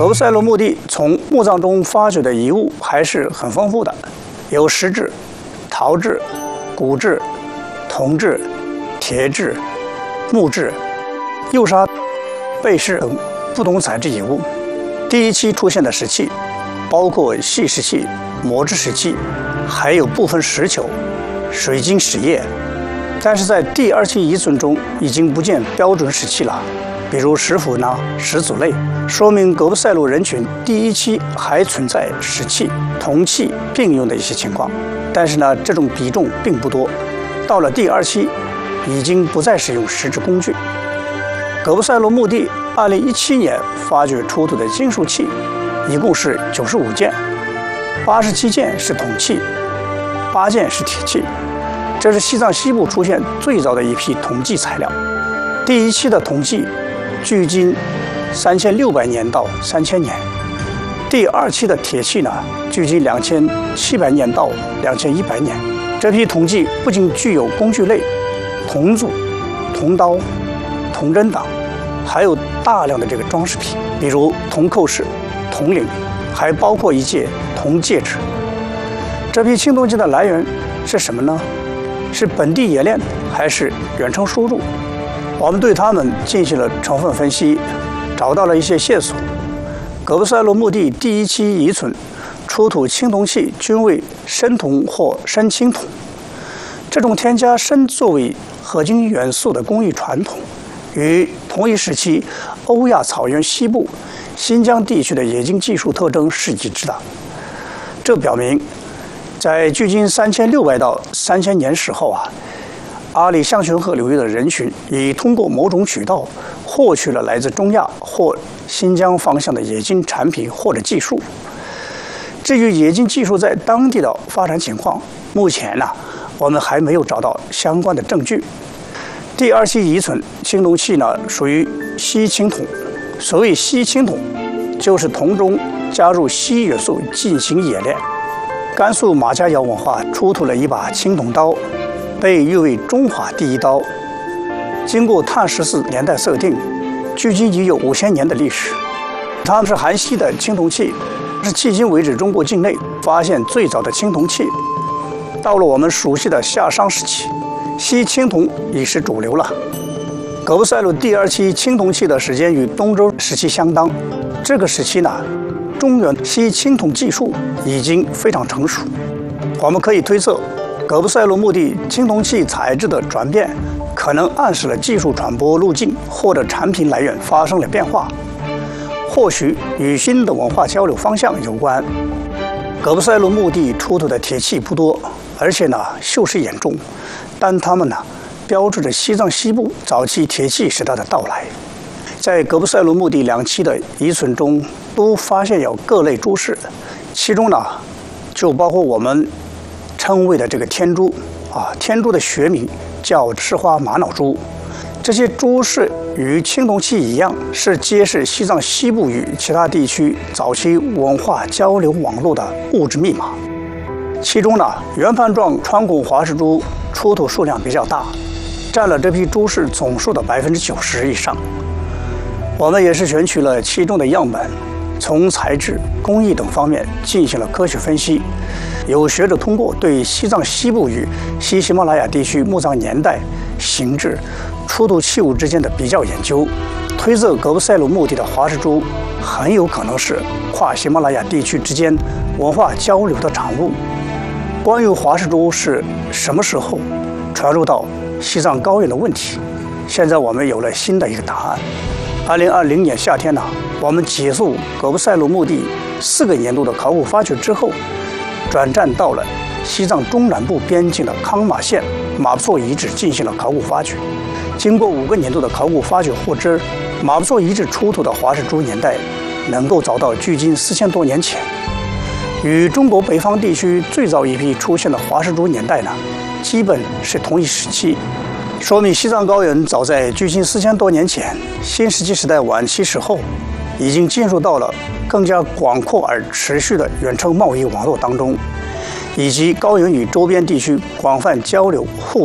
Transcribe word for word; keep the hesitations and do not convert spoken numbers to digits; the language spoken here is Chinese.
葛布赛罗墓地从墓葬中发掘的遗物还是很丰富的，有石质、陶质、骨质、铜质、铁质、木质、釉砂、贝饰等不同材质遗物。第一期出现的石器包括细石器、磨制石器，还有部分石球、水晶石叶。但是在第二期遗存中已经不见标准石器了，比如石斧呢、石组类，说明葛布赛罗人群第一期还存在石器、铜器并用的一些情况，但是呢，这种比重并不多。到了第二期，已经不再使用石质工具。葛布赛罗墓地二零一七年发掘出土的金属器一共是九十五件，八十七件是铜器，八件是铁器。这是西藏西部出现最早的一批铜器材料。第一期的铜器距今三千六百年到三千年，第二期的铁器呢，距今两千七百年到两千一百年。这批铜器不仅具有工具类、铜组、铜刀、铜针等，还有大量的这个装饰品，比如铜扣饰、铜铃，还包括一戒铜戒指。这批青铜器的来源是什么呢？是本地冶炼还是远程输入？我们对它们进行了充分分析，找到了一些线索。葛布赛罗墓地第一期遗存出土青铜器均为生铜或生青铜，这种添加砷作为合金元素的工艺传统，与同一时期欧亚草原西部、新疆地区的冶金技术特征是一致的。这表明，在距今三千六百到三千年时候啊，阿里象雄河流域的人群已通过某种渠道获取了来自中亚或新疆方向的冶金产品或者技术。至于冶金技术在当地的发展情况，目前呢、啊，我们还没有找到相关的证据。第二期遗存青铜器呢，属于稀青铜。所谓稀青铜，就是铜中加入稀元素进行冶炼。甘肃马家窑文化出土了一把青铜刀，被誉为中华第一刀。经过碳十四年代测定，距今已有五千年的历史。它们是含稀的青铜器，是迄今为止中国境内发现最早的青铜器。到了我们熟悉的夏商时期，稀青铜已是主流了。葛布赛罗第二期青铜器的时间与东周时期相当，这个时期呢，中原稀青铜技术已经非常成熟。我们可以推测，葛布赛罗墓地青铜器材质的转变，可能暗示了技术传播路径或者产品来源发生了变化，或许与新的文化交流方向有关。葛布赛罗墓地出土的铁器不多，而且呢锈蚀严重，但它们呢标志着西藏西部早期铁器时代的到来。在葛布赛罗墓地两期的遗存中，都发现有各类珠饰，其中呢，就包括我们称谓的这个天珠啊，天珠的学名叫赤花玛瑙珠。这些珠饰与青铜器一样，是揭示西藏西部与其他地区早期文化交流网络的物质密码。其中呢，圆盘状穿孔华氏珠出土数量比较大，占了这批珠饰总数的百分之九十以上。我们也是选取了其中的样本，从材质、工艺等方面进行了科学分析。有学者通过对西藏西部与西喜马拉雅地区墓葬年代、形制、出土器物之间的比较研究，推测葛布赛罗墓地的华氏珠很有可能是跨喜马拉雅地区之间文化交流的产物。关于华氏珠是什么时候传入到西藏高原的问题，现在我们有了新的一个答案。二零二零年夏天呢，我们结束葛布赛罗墓地四个年度的考古发掘之后，转战到了西藏中南部边境的康马县马布措遗址进行了考古发掘。经过五个年度的考古发掘获知，马布措遗址出土的华氏珠年代能够找到距今四千多年前，与中国北方地区最早一批出现的华氏珠年代呢，基本是同一时期。说明西藏高原早在距今四千多年前，新石器时代晚期时候，已经进入到了更加广阔而持续的远程贸易网络当中，以及高原与周边地区广泛交流互